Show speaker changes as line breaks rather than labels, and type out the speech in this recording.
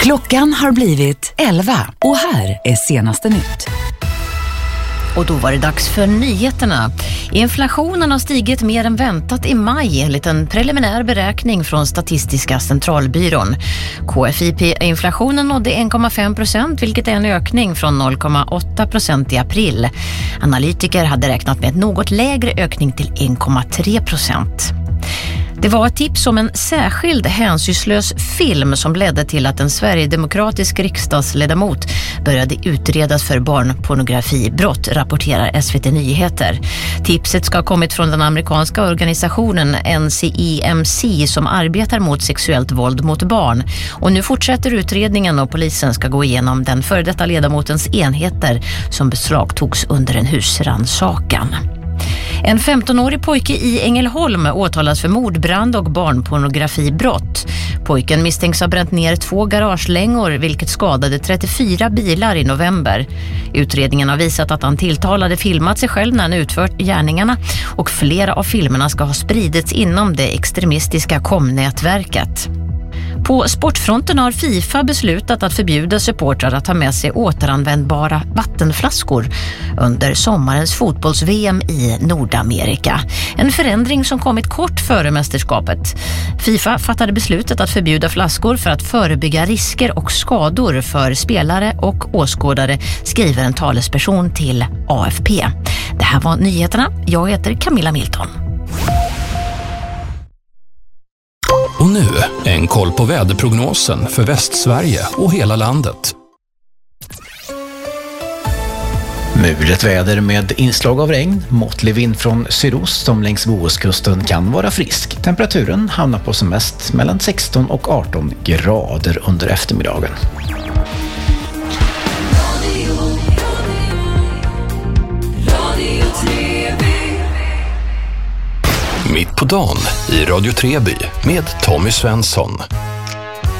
Klockan har blivit 11 och här är senaste nytt.
Och då var det dags för nyheterna. Inflationen har stigit mer än väntat i maj enligt en preliminär beräkning från Statistiska centralbyrån. KFIP-inflationen nådde 1,5%, vilket är en ökning från 0,8% i april. Analytiker hade räknat med ett något lägre ökning till 1,3%. Det var ett tips om en särskild hänsynslös film som ledde till att en sverigedemokratisk riksdagsledamot började utredas för barnpornografibrott, rapporterar SVT Nyheter. Tipset ska ha kommit från den amerikanska organisationen NCEMC som arbetar mot sexuellt våld mot barn. Och nu fortsätter utredningen och polisen ska gå igenom den före detta ledamotens enheter som beslagtogs under en husrannsakan. En 15-årig pojke i Ängelholm åtalas för mordbrand och barnpornografibrott. Pojken misstänks ha bränt ner 2 garagelängor vilket skadade 34 bilar i november. Utredningen har visat att han tilltalade filmat sig själv när han utfört gärningarna och flera av filmerna ska ha spridits inom det extremistiska komnätverket. På sportfronten har FIFA beslutat att förbjuda supportrar att ta med sig återanvändbara vattenflaskor under sommarens fotbolls-VM i Nordamerika. En förändring som kommit kort före mästerskapet. FIFA fattade beslutet att förbjuda flaskor för att förebygga risker och skador för spelare och åskådare, skriver en talesperson till AFP. Det här var nyheterna. Jag heter Camilla Milton.
Och nu en koll på väderprognosen för Västsverige och hela landet.
Mulet väder med inslag av regn, måttlig vind från sydost som längs Bohuskusten kan vara frisk. Temperaturen hamnar på som mest mellan 16 och 18 grader under eftermiddagen.
Mitt på dagen i Radio Treby med Tommy Svensson.